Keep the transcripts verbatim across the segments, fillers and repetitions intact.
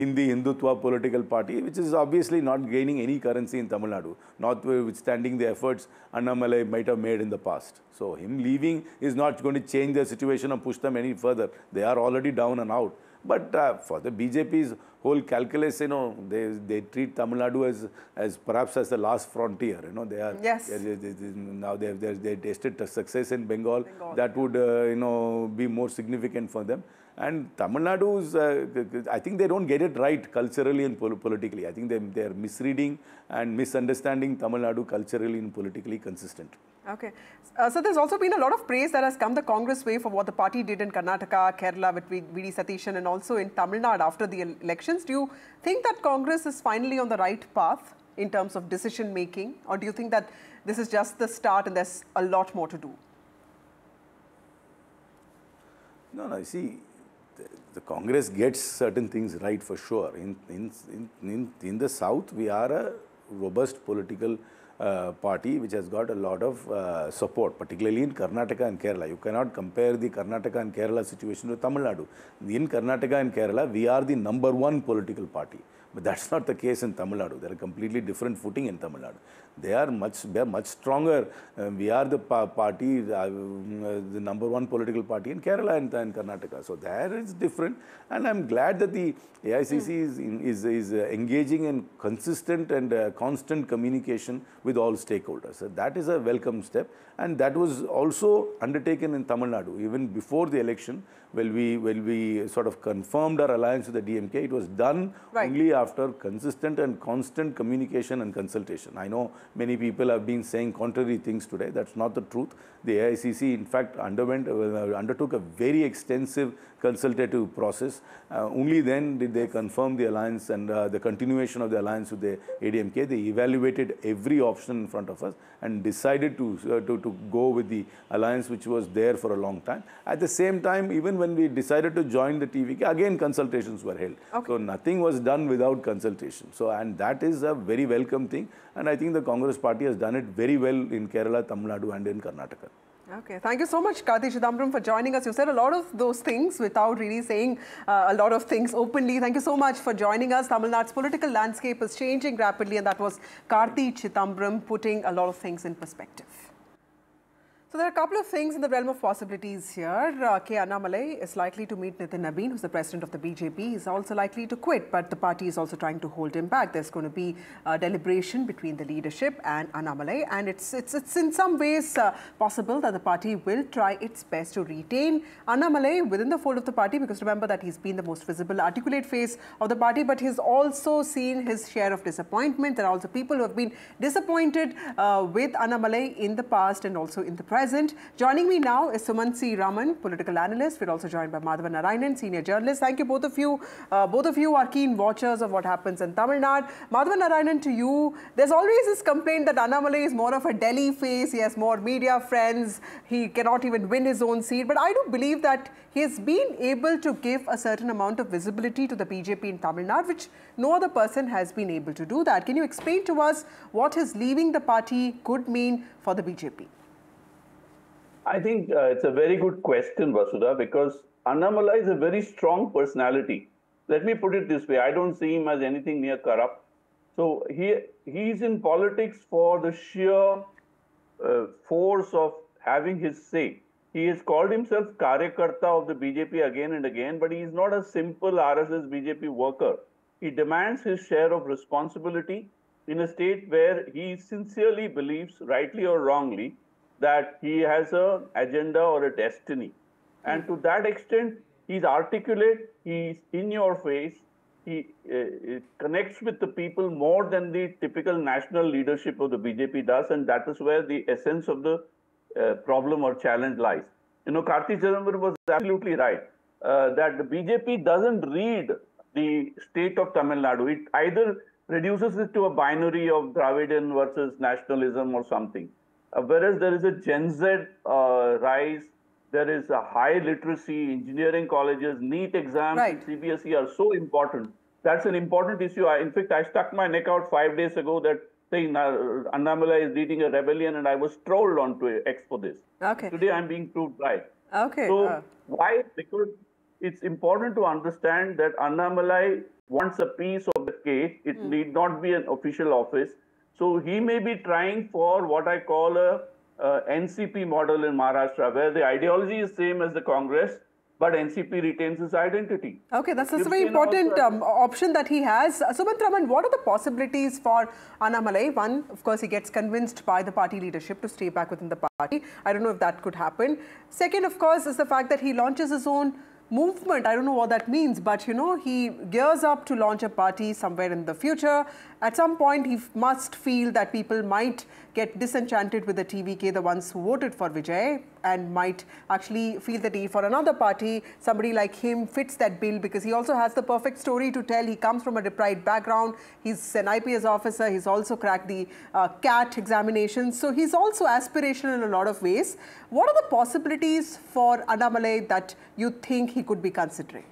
Hindi Hindutva political party, which is obviously not gaining any currency in Tamil Nadu, notwithstanding the efforts Annamalai might have made in the past. So him leaving is not going to change the situation or push them any further. They are already down and out. But uh, for the B J P's whole calculus, you know, they they treat Tamil Nadu as as perhaps as the last frontier. You know, they are yes. they, they, they, now they they they tasted success in Bengal. Bengal. That would uh, you know be more significant for them. And Tamil Nadu is, uh, I think they don't get it right culturally and pol politically. I think they they are misreading and misunderstanding Tamil Nadu culturally and politically consistent. Okay. Uh, so there's also been a lot of praise that has come the Congress way for what the party did in Karnataka, Kerala with V D Satishan and also in Tamil Nadu after the elections. Do you think that Congress is finally on the right path in terms of decision making, or do you think that this is just the start and there's a lot more to do? No, no, see, the, the Congress gets certain things right for sure. In, in, in, in, in the South, we are a robust political uh, party which has got a lot of uh, support, particularly in Karnataka and Kerala. You cannot compare the Karnataka and Kerala situation with Tamil Nadu. In Karnataka and Kerala, we are the number one political party. But that's not the case in Tamil Nadu. They're a completely different footing in Tamil Nadu. They are much, they are much stronger. Uh, we are the pa party, uh, the number one political party in Kerala and, and Karnataka. So there it's different. And I'm glad that the A I C C mm. is, is, is uh, engaging in consistent and uh, constant communication with all stakeholders. So that is a welcome step. And that was also undertaken in Tamil Nadu. Even before the election, when we, when we sort of confirmed our alliance with the D M K, it was done right. only after consistent and constant communication and consultation. I know many people have been saying contrary things today. That's not the truth. The A I C C, in fact, underwent, uh, undertook a very extensive consultative process. Uh, only then did they confirm the alliance and uh, the continuation of the alliance with the A D M K. They evaluated every option in front of us and decided to, uh, to, to go with the alliance which was there for a long time. At the same time, even when we decided to join the T V K, again consultations were held. Okay. So nothing was done without consultation. So, and that is a very welcome thing. And I think the Congress party has done it very well in Kerala, Tamil Nadu and in Karnataka. Okay, thank you so much, Karti Chidambaram, for joining us. You said a lot of those things without really saying uh, a lot of things openly. Thank you so much for joining us. Tamil Nadu's political landscape is changing rapidly, and that was Karti Chidambaram putting a lot of things in perspective. So there are a couple of things in the realm of possibilities here. Uh, K. Annamalai is likely to meet Nitin Nabin, who's the president of the B J P. He's also likely to quit, but the party is also trying to hold him back. There's going to be a deliberation between the leadership and Annamalai, and it's, it's, it's in some ways uh, possible that the party will try its best to retain Annamalai within the fold of the party, because remember that he's been the most visible, articulate face of the party, but he's also seen his share of disappointment. There are also people who have been disappointed uh, with Annamalai in the past and also in the present. Joining me now is Sumant C. Raman, political analyst. We're also joined by Madhavan Narayanan, senior journalist. Thank you, both of you. Uh, both of you are keen watchers of what happens in Tamil Nadu. Madhavan Narayanan, to you, there's always this complaint that Annamalai is more of a Delhi face. He has more media friends. He cannot even win his own seat. But I do believe that he has been able to give a certain amount of visibility to the B J P in Tamil Nadu, which no other person has been able to do that. Can you explain to us what his leaving the party could mean for the B J P? I think uh, it's a very good question, Vasudha, because Annamalai is a very strong personality. Let me put it this way. I don't see him as anything near corrupt. So he he's in politics for the sheer uh, force of having his say. He has called himself Karyakarta of the B J P again and again, but he is not a simple R S S B J P worker. He demands his share of responsibility in a state where he sincerely believes, rightly or wrongly, that he has an agenda or a destiny. And to that extent, he's articulate, he's in your face, he uh, connects with the people more than the typical national leadership of the B J P does, and that is where the essence of the uh, problem or challenge lies. You know, Karti Chidambaram was absolutely right, uh, that the B J P doesn't read the state of Tamil Nadu. It either reduces it to a binary of Dravidian versus nationalism or something. Uh, whereas there is a Gen Z uh, rise, there is a high literacy, engineering colleges, NEET exams, right. and C B S E are so important. That's an important issue. I, in fact, I stuck my neck out five days ago that saying uh, Annamalai is leading a rebellion, and I was trolled onto X for this. Okay. Today I'm being proved right. Okay. So uh. why? Because it's important to understand that Annamalai wants a piece of the cake. It mm. need not be an official office. So he may be trying for what I call a uh, N C P model in Maharashtra, where the ideology is same as the Congress, but N C P retains its identity. Okay, that's, that's a very important um, option that he has. Uh, Sumant Raman, what are the possibilities for Annamalai? One, of course, he gets convinced by the party leadership to stay back within the party. I don't know if that could happen. Second, of course, is the fact that he launches his own movement. I don't know what that means, but you know, he gears up to launch a party somewhere in the future. At some point, he must feel that people might get disenchanted with the T V K, the ones who voted for Vijay, and might actually feel the need for another party. Somebody like him fits that bill because he also has the perfect story to tell. He comes from a deprived background. He's an I P S officer. He's also cracked the uh, C A T examinations. So he's also aspirational in a lot of ways. What are the possibilities for Annamalai that you think he could be considering?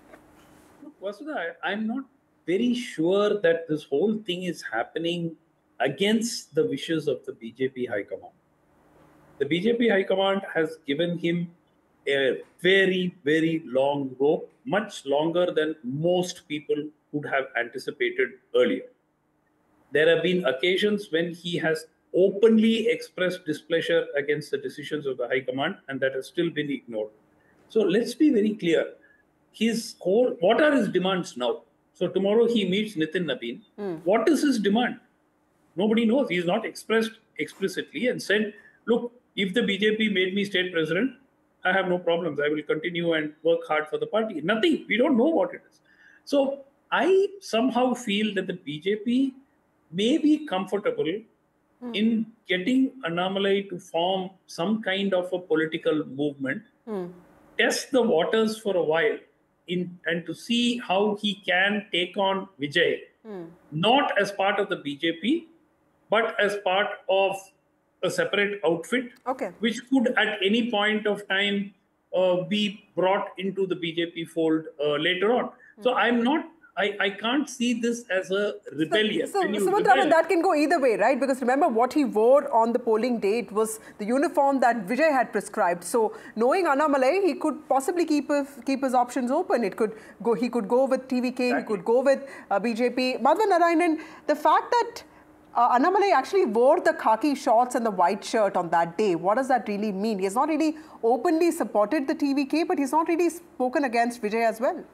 Vasudha, I'm not very sure that this whole thing is happening against the wishes of the B J P High Command. The B J P High Command has given him a very, very long rope, much longer than most people would have anticipated earlier. There have been occasions when he has openly expressed displeasure against the decisions of the High Command, and that has still been ignored. So let's be very clear. His whole, what are his demands now? So tomorrow he meets Nitin Nabin. Mm. What is his demand? Nobody knows. He is not expressed explicitly and said, look, if the B J P made me state president, I have no problems. I will continue and work hard for the party. Nothing. We don't know what it is. So I somehow feel that the B J P may be comfortable mm. in getting Annamalai to form some kind of a political movement, mm. test the waters for a while, in and to see how he can take on Vijay, mm. not as part of the B J P, but as part of a separate outfit, okay. which could at any point of time uh, be brought into the B J P fold uh, later on. Mm. So I'm not, I, I can't see this as a rebellion. So, so Sumant Raman, that can go either way, right? Because remember what he wore on the polling day, it was the uniform that Vijay had prescribed. So knowing Annamalai, he could possibly keep his, keep his options open. It could go, he could go with T V K, exactly. He could go with uh, B J P. Madhavan Narayanan, the fact that uh, Annamalai actually wore the khaki shorts and the white shirt on that day, what does that really mean? He has not really openly supported the T V K, but he's not really spoken against Vijay as well.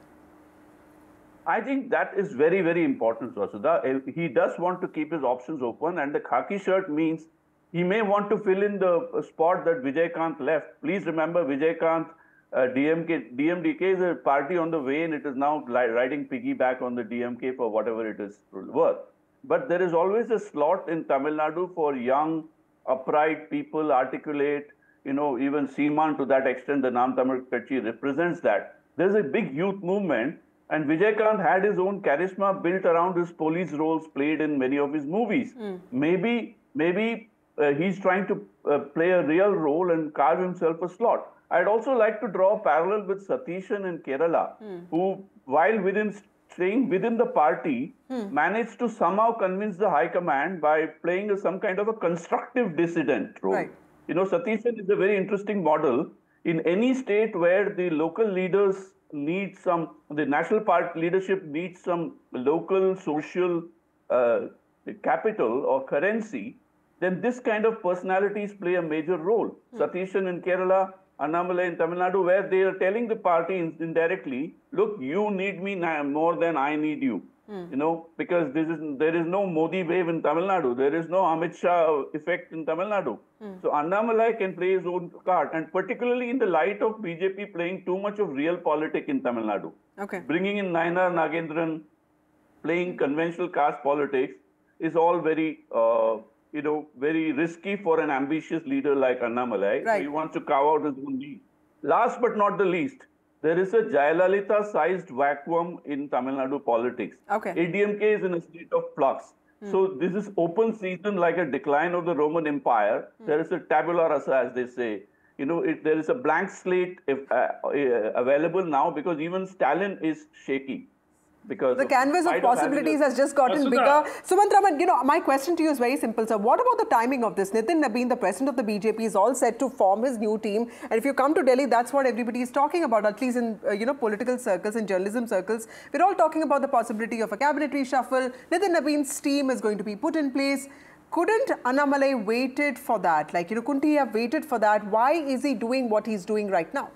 I think that is very, very important, Vasudha. He does want to keep his options open, and the khaki shirt means he may want to fill in the spot that Vijay-Kant left. Please remember, Vijay-Kant, uh, D M K, D M D K is a party on the way, and it is now riding piggyback on the D M K for whatever it is worth. But there is always a slot in Tamil Nadu for young, upright people, articulate, you know, even Seeman to that extent, the Naam Tamil Katchi represents that. There's a big youth movement. And Vijay-Kant had his own charisma built around his police roles played in many of his movies. Mm. Maybe, maybe uh, he's trying to uh, play a real role and carve himself a slot. I'd also like to draw a parallel with Satishan in Kerala, mm. who, while within staying within the party, mm. managed to somehow convince the High Command by playing a, some kind of a constructive dissident role. Right. You know, Satishan is a very interesting model. In any state where the local leaders need some, the national party leadership needs some local social uh, capital or currency, then this kind of personalities play a major role. Mm. Satishan in Kerala, Annamalai in Tamil Nadu, where they are telling the party indirectly, look, you need me more than I need you. Mm. You know, because this is, there is no Modi wave in Tamil Nadu. There is no Amit Shah effect in Tamil Nadu. Mm. So Annamalai can play his own card, and particularly in the light of B J P playing too much of real politics in Tamil Nadu. Okay. Bringing in Nayanar Nagendran, playing conventional caste politics is all very, uh, you know, very risky for an ambitious leader like Annamalai. Right. He wants to carve out his own lead. Last but not the least, there is a Jayalalitha-sized vacuum in Tamil Nadu politics. Okay. A D M K is in a state of flux. Mm. So this is open season like a decline of the Roman Empire. Mm. There is a tabula rasa, as they say. You know, it, there is a blank slate if, uh, uh, available now because even Stalin is shaky. Because the canvas of possibilities has just gotten Vasudha. bigger. Sumant Raman, you know, my question to you is very simple, sir. What about the timing of this? Nitin Nabeen, the president of the B J P, is all set to form his new team. And if you come to Delhi, that's what everybody is talking about, at least in, uh, you know, political circles and journalism circles. We're all talking about the possibility of a cabinet reshuffle. Nitin Nabeen's team is going to be put in place. Couldn't Annamalai waited for that? Like, you know, couldn't he have waited for that? Why is he doing what he's doing right now?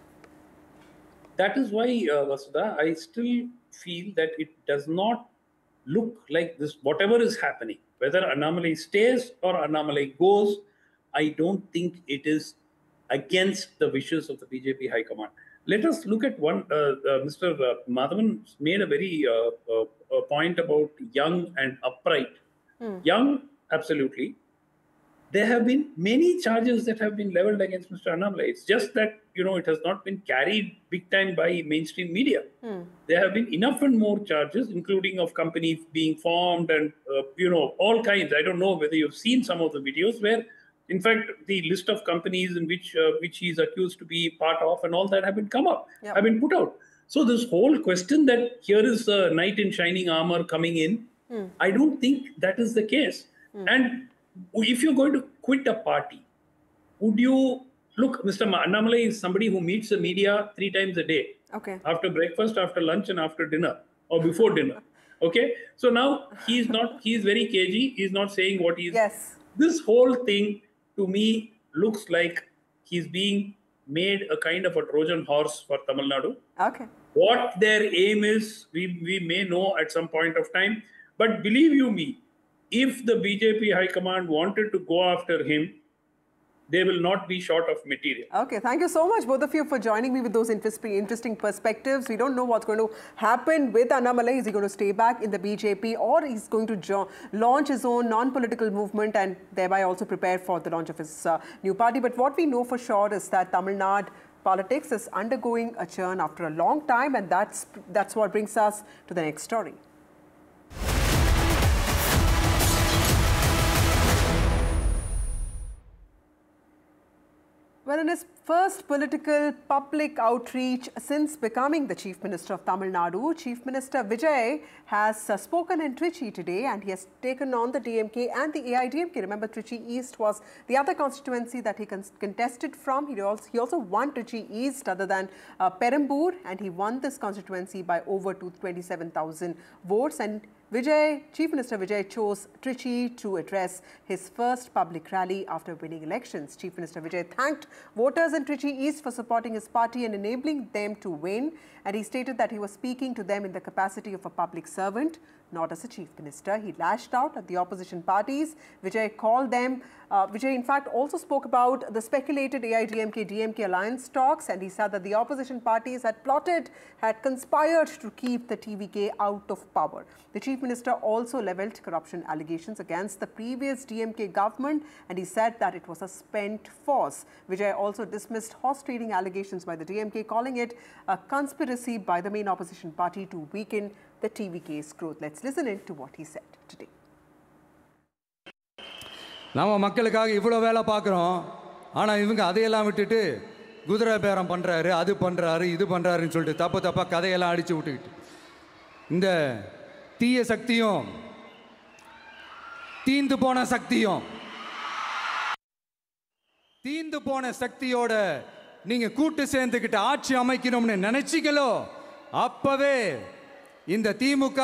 That is why, uh, Vasudha, I still feel that it does not look like this, whatever is happening, whether Annamalai stays or Annamalai goes, I don't think it is against the wishes of the B J P High Command. Let us look at one, uh, uh, Mister Uh, Madhavan made a very uh, uh, point about young and upright. Hmm. Young, absolutely. There have been many charges that have been leveled against Mister Annamalai. It's just that, you know, it has not been carried big time by mainstream media. Hmm. There have been enough and more charges, including of companies being formed and, uh, you know, all kinds. I don't know whether you've seen some of the videos where, in fact, the list of companies in which uh, which he is accused to be part of and all that have been come up, yep. have been put out. So this whole question that here is a knight in shining armor coming in, hmm. I don't think that is the case. Hmm. And if you're going to quit a party, would you look? Mister Annamalai is somebody who meets the media three times a day. Okay. After breakfast, after lunch, and after dinner, or before dinner. Okay. So now he's not. He's very cagey. He's not saying what he's. Yes. This whole thing to me looks like he's being made a kind of a Trojan horse for Tamil Nadu. Okay. What their aim is, we we may know at some point of time. But believe you me, if the B J P High Command wanted to go after him, they will not be short of material. Okay, thank you so much, both of you, for joining me with those interesting perspectives. We don't know what's going to happen with Annamalai. Is he going to stay back in the B J P, or he's going to launch his own non-political movement and thereby also prepare for the launch of his uh, new party? But what we know for sure is that Tamil Nadu politics is undergoing a churn after a long time, and that's, that's what brings us to the next story. Well, in his first political public outreach since becoming the Chief Minister of Tamil Nadu, Chief Minister Vijay has uh, spoken in Trichy today, and he has taken on the D M K and the A I D M K. Remember, Trichy East was the other constituency that he con contested from. He also, he also won Trichy East other than uh, Perambur, and he won this constituency by over twenty-seven thousand votes. And Vijay, Chief Minister Vijay chose Trichy to address his first public rally after winning elections. Chief Minister Vijay thanked voters in Trichy East for supporting his party and enabling them to win. And he stated that he was speaking to them in the capacity of a public servant, not as a Chief Minister. He lashed out at the opposition parties. Vijay called them. Uh, Vijay, in fact, also spoke about the speculated A I D M K D M K alliance talks, and he said that the opposition parties had plotted, had conspired to keep the T V K out of power. The Chief Minister also levelled corruption allegations against the previous D M K government, and he said that it was a spent force. Vijay also dismissed horse trading allegations by the D M K, calling it a conspiracy by the main opposition party to weaken the T V K's growth. Let's listen in to what he said today. நம்ம மக்களுக்காக இவ்வளோ வேலை பார்க்குறோம், ஆனால் இவங்க அதையெல்லாம் விட்டுட்டு குதிரை பேரம் பண்ணுறாரு, அது பண்ணுறாரு, இது பண்ணுறாருன்னு சொல்லிட்டு தப்பு தப்பாக கதையெல்லாம் அடித்து விட்டுக்கிட்டு இந்த தீய சக்தியும் தீந்து போன சக்தியும் தீந்து போன சக்தியோட நீங்கள் கூட்டு சேர்ந்துக்கிட்டு ஆட்சி அமைக்கணும்னு நினைச்சிங்களோ அப்பவே இந்த திமுக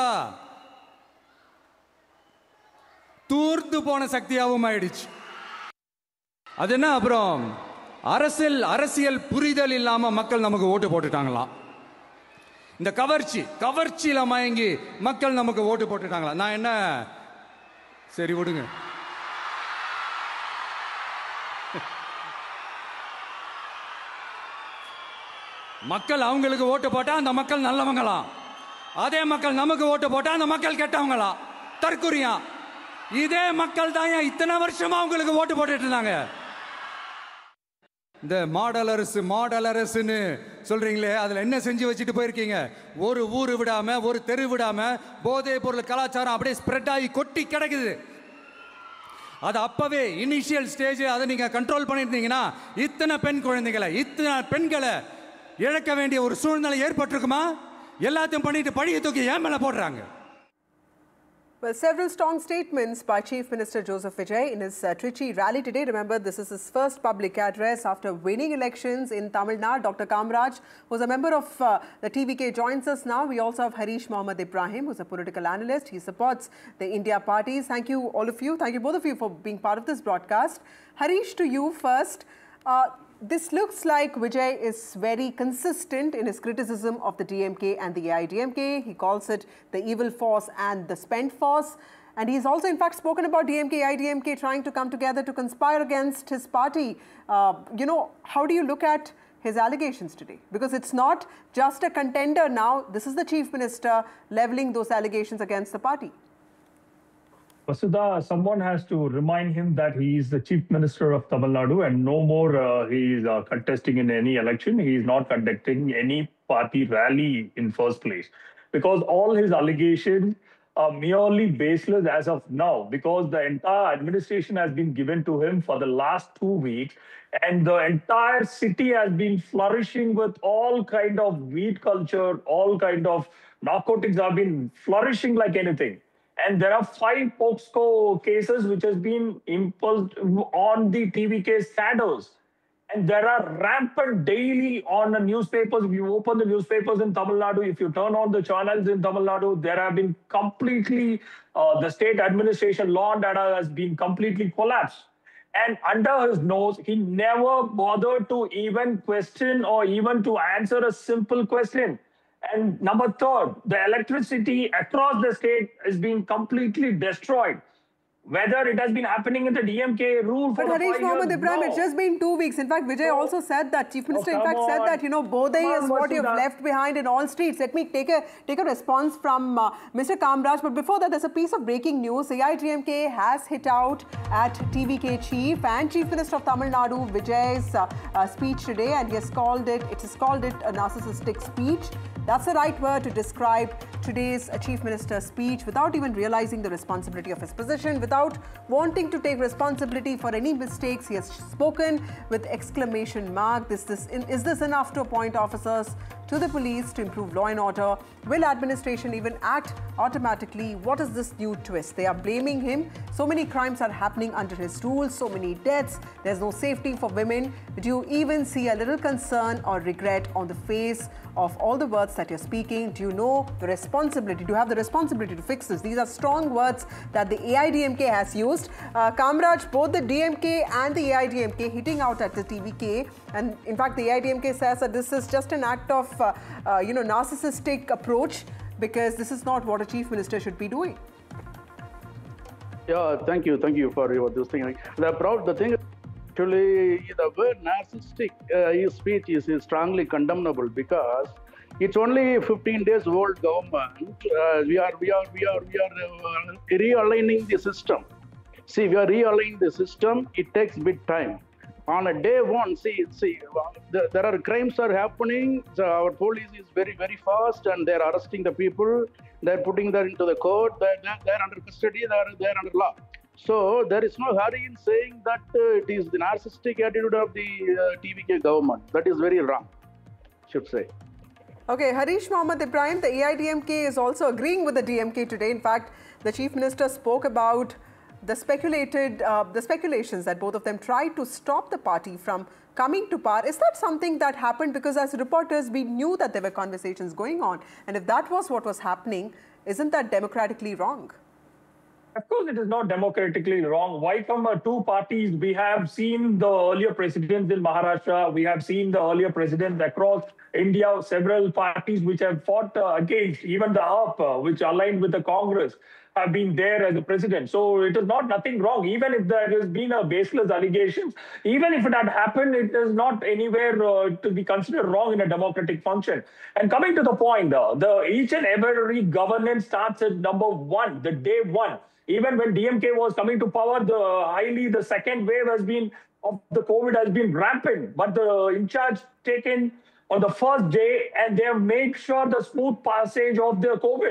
தூர்ந்து போன சக்தியாகவும் ஆயிடுச்சு. அது என்ன, அப்புறம் அரசியல் அரசியல் புரிதல் இல்லாம மக்கள் நமக்கு ஓட்டு போட்டுட்டாங்களாம். இந்த கவர்ச்சி கவர்ச்சியில மயங்கி மக்கள் நமக்கு ஓட்டு போட்டுட்டாங்களா? நான் என்ன, சரி விடுங்க. மக்கள் அவங்களுக்கு ஓட்டு போட்டா அந்த மக்கள் நல்லவங்களாம், அதே மக்கள் நமக்கு ஓட்டு போட்டா அந்த மக்கள் கெட்டவங்களா? தற்குறியா? இதே மக்கள் தான் இத்தனை வருஷமா உங்களுக்கு ஓட்டு போட்டுட்டு இருந்தாங்க. இந்த மாடல் அரசு மாடல் அரசுன்னு சொல்றீங்களே, அதுல என்ன செஞ்சு வச்சுட்டு போயிருக்கீங்க? ஒரு ஊரு விடாம, ஒரு தெரு விடாம போதை பொருள் கலாச்சாரம் அப்படியே ஸ்ப்ரெட் ஆகி கொட்டி கிடக்குது. அது அப்பவே இனிஷியல் ஸ்டேஜ் அதை நீங்க கண்ட்ரோல் பண்ணிருந்தீங்கன்னா இத்தனை பெண் குழந்தைகளை, இத்தனை பெண்களை இழக்க வேண்டிய ஒரு சூழ்நிலை ஏற்பட்டிருக்குமா? எல்லாத்தையும் பண்ணிட்டு பழிய தூக்கி ஏன் மேல போடுறாங்க? Well, several strong statements by Chief Minister Joseph Vijay in his uh, Trichy rally today. Remember, this is his first public address after winning elections in Tamil Nadu. Doctor Kamraj, who's a member of uh, the T V K, joins us now. We also have Harish Mohammed Ibrahim, who's a political analyst. He supports the India parties. Thank you, all of you. Thank you, both of you, for being part of this broadcast. Harish, to you first. Uh, This looks like Vijay is very consistent in his criticism of the D M K and the A I D M K. He calls it the evil force and the spent force. And he's also, in fact, spoken about D M K, A I D M K trying to come together to conspire against his party. Uh, you know, how do you look at his allegations today? Because it's not just a contender now. This is the Chief Minister leveling those allegations against the party. Vasudha, someone has to remind him that he is the Chief Minister of Tamil Nadu and no more uh, he is uh, contesting in any election. He is not conducting any party rally in first place because all his allegations are merely baseless as of now because the entire administration has been given to him for the last two weeks and the entire city has been flourishing with all kind of weed culture, all kind of narcotics have been flourishing like anything. And there are five POXCO cases which has been imposed on the T V K shadows. And there are rampant daily on the newspapers. If you open the newspapers in Tamil Nadu, if you turn on the channels in Tamil Nadu, there have been completely, uh, the state administration law and order has been completely collapsed. And under his nose, he never bothered to even question or even to answer a simple question. And number third, the electricity across the state is being completely destroyed. Whether it has been happening in the D M K rule for But Harish Mohammed Ibrahim, no. it's just been two weeks. In fact, Vijay Oh. also said that, Chief Minister Oh, in fact come said on. that, you know, Bodai Come is on, what you've Vasudha. left behind in all streets. Let me take a take a response from uh, Mister Kamraj. But before that, there's a piece of breaking news. A I D M K has hit out at T V K Chief and Chief Minister of Tamil Nadu, Vijay's uh, uh, speech today, and he has called it, it has called it a narcissistic speech. That's the right word to describe today's uh, Chief Minister's speech without even realizing the responsibility of his position, without wanting to take responsibility for any mistakes. He has spoken with exclamation mark. This, this, in, is this enough to appoint officers to the police to improve law and order? Will administration even act automatically? What is this new twist? They are blaming him. So many crimes are happening under his rule, so many deaths. There's no safety for women. Do you even see a little concern or regret on the face of all the words that you're speaking? Do you know the responsibility? Do you have the responsibility to fix this? These are strong words that the A I D M K has used. Uh, Kamraj, both the D M K and the A I D M K hitting out at the T V K. And in fact, the A I D M K says that this is just an act of, uh, uh, you know, narcissistic approach because this is not what a chief minister should be doing. Yeah, thank you, thank you for your this thing. The proud, the thing, actually, the word narcissistic uh, his speech is, is strongly condemnable because it's only fifteen days old government. Uh, we are, we are, we are, we are uh, realigning the system. See, we are realigning the system. It takes bit time. On a day one, see, see, the, there are crimes are happening. So our police is very, very fast, and they're arresting the people. They're putting them into the court. They're, they're, they're under custody. They're, they're under law. So there is no hurry in saying that uh, it is the narcissistic attitude of the uh, T V K government. That is very wrong, should say. Okay, Harish Mohammed Ibrahim, the A I D M K is also agreeing with the D M K today. In fact, the Chief Minister spoke about the speculated, uh, the speculations that both of them tried to stop the party from coming to power. Is that something that happened? Because as reporters, we knew that there were conversations going on. And if that was what was happening, isn't that democratically wrong? Of course, it is not democratically wrong. Why come uh, two parties? We have seen the earlier presidents in Maharashtra. We have seen the earlier presidents across India, several parties which have fought uh, against, even the A A P, uh, which aligned with the Congress, have been there as a president. So it is not nothing wrong. Even if there has been a baseless allegations, even if it had happened, it is not anywhere uh, to be considered wrong in a democratic function. And coming to the point, uh, the each and every governance starts at number one, the day one. Even when D M K was coming to power, the highly the second wave has been of the COVID has been rampant, but the in charge taken on the first day, and they have made sure the smooth passage of the COVID.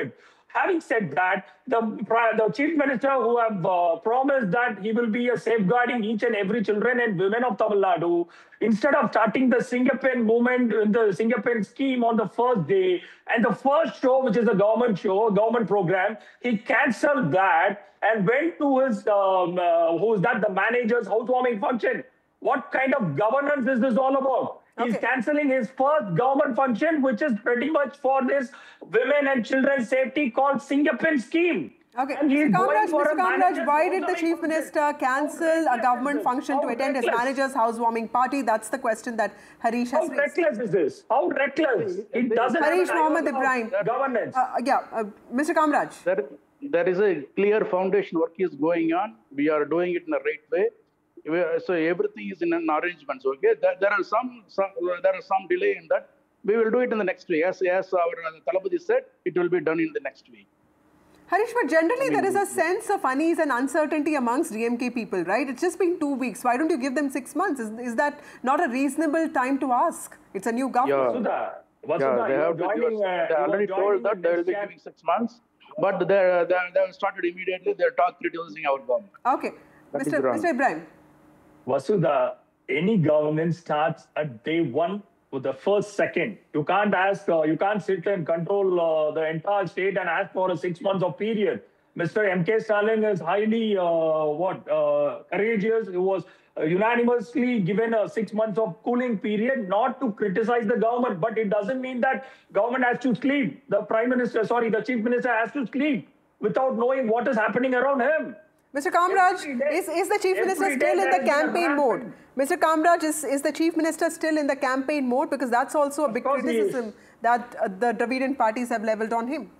Having said that, the, the chief minister who have uh, promised that he will be uh, safeguarding each and every children and women of Tamil Nadu, instead of starting the Singapen movement, the Singapen scheme on the first day, and the first show, which is a government show, government program, he cancelled that and went to his, um, uh, who's that, the manager's housewarming function. What kind of governance is this all about? He's Okay. cancelling his first government function, which is pretty much for this women and children's safety called Singapen scheme. Okay, And he's Mister going Kamraj, for Mister a Kamraj, manager's why did the housewarming Chief function? Minister cancel How a government reckless function is to this? attend his How manager's housewarming party? That's the question that Harish How has raised. reckless is this? How reckless? It doesn't Harish have an Mohammed iota of Ibrahim. governance. Uh, yeah, uh, Mister Kamraj. There, there is a clear foundation work is going on. We are doing it in the right way. We are- So everything is in an arrangement. So okay, there, there are some, some there are some delay in that. We will do it in the next week. As, as our uh, Talapati said, it will be done in the next week. Harish, but generally there is a sense of unease and uncertainty amongst D M K people, right? It's just been two weeks. Why don't you give them six months? Is, is that not a reasonable time to ask? It's a new government. Yeah. Vasudha, Vasudha, Yeah, they you are have to give joining, us, uh, they you are already joining told the that they will next be cab- giving six months, but they are- they are- they have started immediately. They are talk criticizing our government. Okay, That is Mister wrong. Mister Ibrahim. Vasudha, any government starts at day one with the first second. You can't ask, uh, you can't sit and control uh, the entire state and ask for a six months of period. Mister M K Stalin is highly, uh, what, uh, courageous. He was uh, unanimously given a six months of cooling period, not to criticize the government, but it doesn't mean that government has to sleep. The prime minister, sorry, the chief minister has to sleep without knowing what is happening around him. Mister Kamraj, Every day- is, is the Chief Minister every day still in there the has been a campaign mode? rampant- Mister Kamraj, is, is the Chief Minister still in the campaign mode? Because that's also a big course he is. criticism that uh, the Dravidian parties have leveled on him.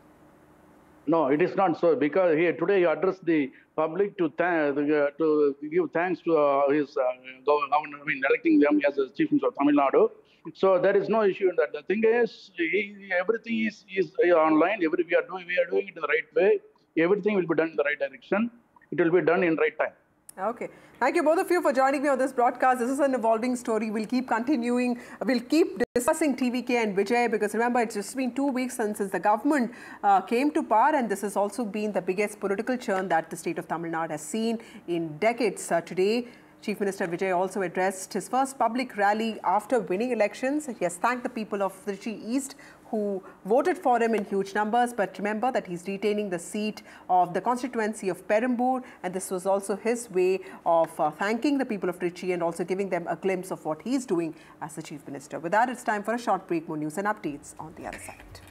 No, it is not so, because he today he addressed the public to thank, uh, to give thanks to uh, his uh, government, I mean, electing them as a chief minister of Tamil Nadu. So there is no issue in that. The thing is, he, everything is, is online. Every we are doing we are doing it in the right way. Everything will be done in the right direction. It will be done in right time. Okay. Thank you both of you for joining me on this broadcast. This is an evolving story. We'll keep continuing. We'll keep discussing T V K and Vijay, because remember, it's just been two weeks since, since the government uh, came to power, and this has also been the biggest political churn that the state of Tamil Nadu has seen in decades. Uh, today, Chief Minister Vijay also addressed his first public rally after winning elections. He has thanked the people of Trichy East who voted for him in huge numbers. But remember that he's retaining the seat of the constituency of Perambur, and this was also his way of uh, thanking the people of Trichy and also giving them a glimpse of what he's doing as the Chief Minister. With that, it's time for a short break. More news and updates on the other side.